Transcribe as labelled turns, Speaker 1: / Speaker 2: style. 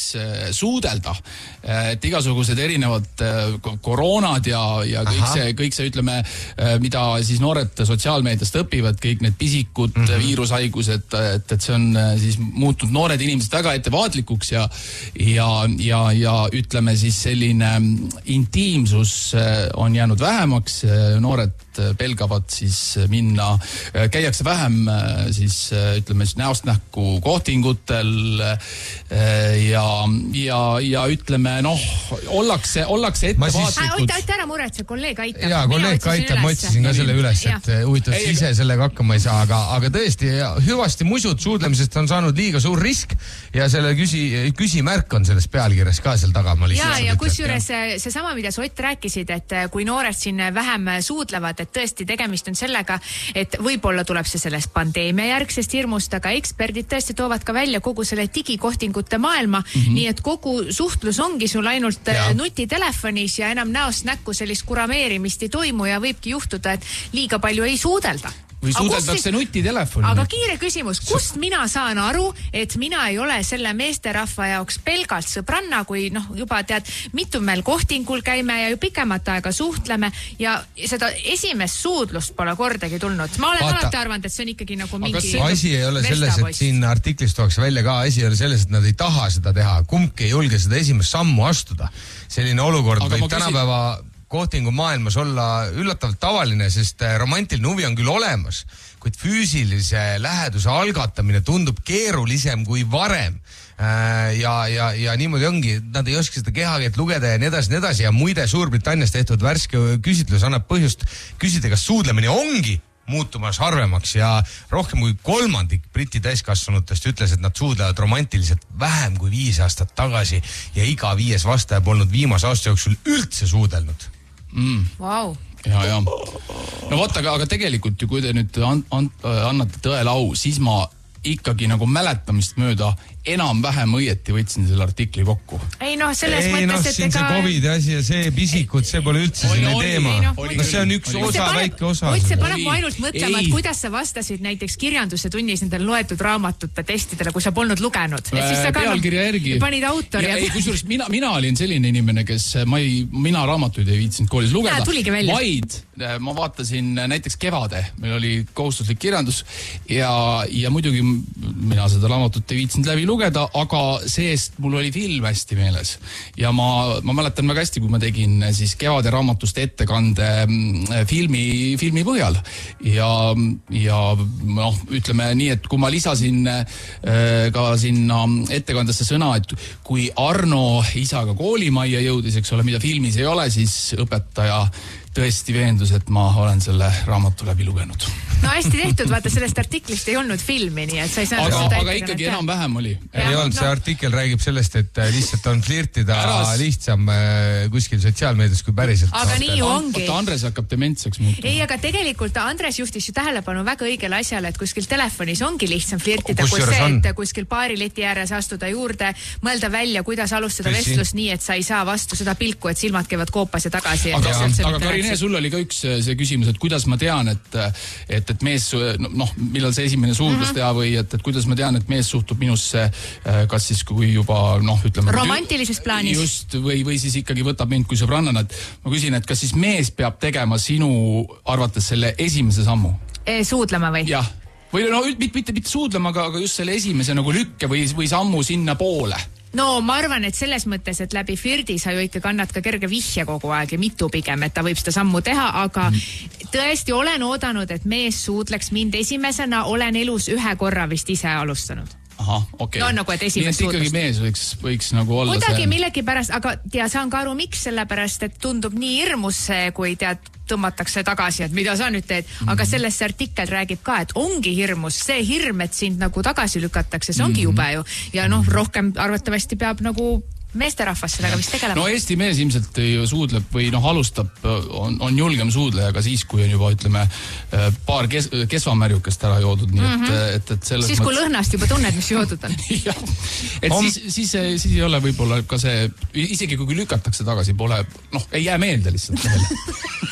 Speaker 1: suudelda. Et igasugused erinevad koroonad ja kõik see, ütleme, mida siis noored sotsiaalmeediast õpivad, kõik need pisikud, viirushaigused, et see on siis muutunud noored inimesed väga ettevaatlikuks ja ütleme siis selline intiimsus on jäänud vähemaks, noored pelgavad siis minna, käiakse vähem siis ütleme siis näost näkku kohtingutel ja ütleme ollakse ettevaatlikud.
Speaker 2: Aita ära muretse, kolleeg aitab.
Speaker 3: Jaa, kolleeg aitab, ma otsisin ka selle üles, et huvitav, ise sellega hakkama ei saa, aga tõesti, hüvasti musud suudlemisest on saanud liiga suur risk ja selle küsimärk on selles pealkirjas ka seal taga.
Speaker 2: Ja kusjuures see sama, mida sa Ott rääkisid, et kui noored siin vähem suudlevad, et tõesti tegemist on sellega, et võib-olla tuleb see sellest pandeemia järgsest hirmust, aga eksperdid tõesti toovad ka välja kogu selle digikohtingute maailma, nii et kogu suhtlus ongi sul ainult nutitelefonis ja enam näost näkku sellist kurameerimist ei toimu ja võibki juhtuda, et liiga palju ei suudelda.
Speaker 1: Või suudeldakse nutitelefoni.
Speaker 2: Aga kiire küsimus, kust mina saan aru, et mina ei ole selle meesterahva jaoks pelgalt sõbranna, kui juba tead, mitu meil kohtingul käime ja ju pikemat aega suhtleme ja seda esimest suudlust pole kordagi tulnud. Ma olen alati arvanud, et see on ikkagi nagu mingi
Speaker 3: asi ei ole selles, et siin artiklis tuuakse välja ka, asi ei ole selles, et nad ei taha seda teha. Kumbki ei julge seda esimest sammu astuda. Selline olukord võib tänapäeva kohtingu maailmas olla üllatavalt tavaline, sest romantiline huvi on küll olemas, kuid füüsilise läheduse algatamine tundub keerulisem kui varem. Ja niimoodi ongi, nad ei oska seda kehakeelt lugeda ja nii edasi ja muide Suurbritannias tehtud värske küsitlus annab põhjust küsida, kas suudlemine ongi muutumas harvemaks ja rohkem kui 1/3 Briti täiskasvanutest ütles, et nad suudlevad romantiliselt vähem kui 5 aastat tagasi ja iga 5. vastaja polnud viimase aasta jooksul üldse suudelnud.
Speaker 2: Wow.
Speaker 1: Ja. No vot, aga tegelikult ju, kui te nüüd annate tõele au, siis ma ikkagi nagu mäletamist mööda enam-vähem õieti võtsin selle artikli kokku.
Speaker 2: Selles mõttes, et
Speaker 3: siin see COVID asi ja see pisikud, see pole üldse selline teema. See on üks osa, väike osa.
Speaker 2: See paneb mu ainult mõtlema, et kuidas sa vastasid näiteks kirjanduse tunnis nendele loetud raamatute testidele, kui sa polnud lugenud.
Speaker 1: Pealkirja järgi.
Speaker 2: Panid autori.
Speaker 1: Kusjuures mina olin selline inimene, kes mina raamatuid ei viitsinud koolis lugeda, vaid ma vaatasin näiteks Kevade. Meil oli kohustuslik kirjandus ja muidugi mina seda raamatut ei viitsinud läbi lugeda, aga seest mul oli film hästi meeles. Ja ma mäletan väga hästi, kui ma tegin siis Kevade raamatust ettekande filmi põhjal. Ja ütleme nii, et kui ma lisasin ka sinna ettekandesse sõna, et kui Arno isaga koolimajja jõudis, eks ole, mida filmis ei ole, siis õpetaja tõesti veendus, et ma olen selle raamatu läbi lugenud.
Speaker 2: No hästi tehtud, vaata sellest artiklist ei olnud filmi, nii et sa ei saa
Speaker 1: aga ikkagi enam-vähem oli.
Speaker 3: Ei olnud, see artikkel räägib sellest, et lihtsalt on flirtida lihtsam kuskil sotsiaalmeedias kui päriselt.
Speaker 2: Aga nii ju ongi.
Speaker 1: Andres hakkab dementseks muutuma.
Speaker 2: Ei, aga tegelikult Andres juhtis ju tähelepanu väga õigele asjale, et kuskil telefonis ongi lihtsam flirtida, kui see, et kuskil baarileti ääres astuda juurde, mõelda välja, kuidas alustada vestlust nii, et sa ei saa vastu seda pilku, et silmad käivad koopas ja tagasi.
Speaker 1: Aga Karine, sul oli ka üks see küsimus, et kuidas ma tean, et mees, millal see esimene suudlus teha või et kuidas ma tean, et mees suhtub minusse, kas siis kui juba, ütleme...
Speaker 2: Romantilises plaanis.
Speaker 1: Just, või siis ikkagi võtab mind kui sõbrannana, et ma küsin, et kas siis mees peab tegema sinu arvates selle esimese sammu?
Speaker 2: Suudlema või?
Speaker 1: Jah. Või mitte suudlema, aga just selle esimese nagu lükke või sammu sinna poole.
Speaker 2: No ma arvan, et selles mõttes, et läbi flirdi sa ju ikka kannad ka kerge vihje kogu aeg ja mitu pigem, et ta võib seda sammu teha, aga tõesti olen oodanud, et mees suudleks mind esimesena, olen elus 1 korra vist ise alustanud.
Speaker 1: Aha, okei.
Speaker 2: No nagu, et esimest
Speaker 1: suudlust. Nii et ikkagi mees võiks nagu olla
Speaker 2: kuidagi millegi pärast, aga saan ka aru, miks, sellepärast, et tundub nii hirmus see, kui tõmmatakse tagasi, et mida sa nüüd teed. Aga sellest see artikkel räägib ka, et ongi hirmus. See hirm, et sind nagu tagasi lükatakse, see ongi jube ju. Ja rohkem arvatavasti peab nagu meesterahvas sellega vist tegelema.
Speaker 1: No Eesti mees ilmselt suudleb või alustab, on julgem suudleja, aga siis, kui on juba, ütleme, paar kesvamärjukest ära joodud, nii et selles
Speaker 2: siis, kui lõhnast juba tunned, mis joodud on.
Speaker 1: Et siis ei ole võib-olla ka see, isegi kui lükatakse tagasi, pole, ei jää meelde lihtsalt.